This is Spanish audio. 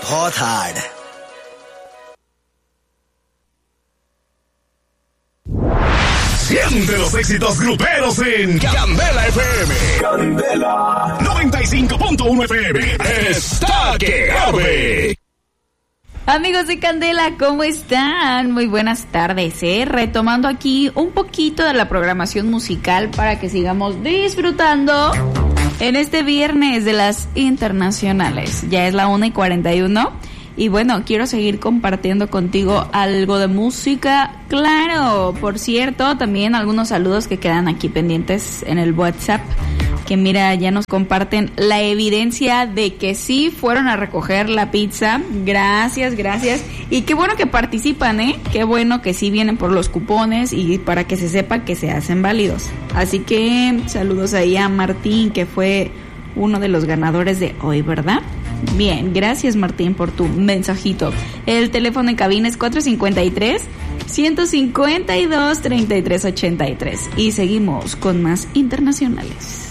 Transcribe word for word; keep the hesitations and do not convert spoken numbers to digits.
बहुत hard. Siente los éxitos gruperos en Candela F M. Candela noventa y cinco punto uno F M. Está que arde. Amigos de Candela, ¿cómo están? Muy buenas tardes, ¿eh? Retomando aquí un poquito de la programación musical para que sigamos disfrutando en este viernes de las internacionales. Ya es la una y cuarenta y uno. Y bueno, quiero seguir compartiendo contigo algo de música. Claro, por cierto, también algunos saludos que quedan aquí pendientes en el WhatsApp. Que mira, ya nos comparten la evidencia de que sí fueron a recoger la pizza. Gracias, gracias. Y qué bueno que participan, ¿eh? Qué bueno que sí vienen por los cupones y para que se sepa que se hacen válidos. Así que saludos ahí a Martín, que fue uno de los ganadores de hoy, ¿verdad? Bien, gracias Martín por tu mensajito. El teléfono en cabina es cuatro cinco tres, uno cinco dos, tres tres ocho tres. Y seguimos con más internacionales.